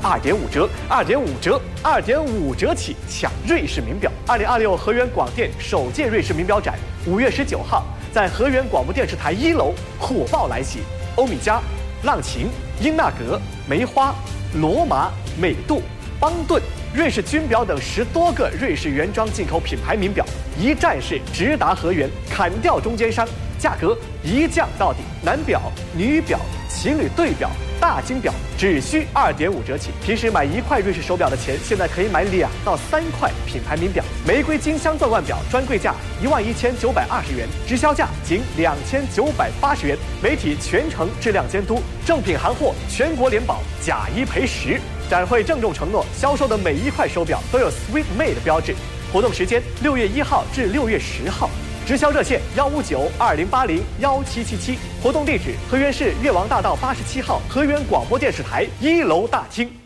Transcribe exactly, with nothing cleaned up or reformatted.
二点五折，二点五折，二点五折起抢瑞士名表。二零二六河源广电首届瑞士名表展，五月十九号在河源广播电视台一楼火爆来袭，欧米茄、浪琴、英纳格、梅花、罗马、美度、邦顿、瑞士军表等十多个瑞士原装进口品牌名表，一站式直达河源，砍掉中间商，价格一降到底。男表、女表、情侣对表、大金表只需二点五折起。平时买一块瑞士手表的钱，现在可以买两到三块品牌名表。玫瑰金镶钻腕表专柜价一万一千九百二十元，直销价仅两千九百八十元。媒体全程质量监督，正品行货全国联保，假一赔十。展会郑重承诺，销售的每一块手表都有 Sweet Made 标志。活动时间六月一号至六月十号。直销热线幺五九二零八零幺七七七，活动地址河源市越王大道八十七号河源广播电视台一楼大厅。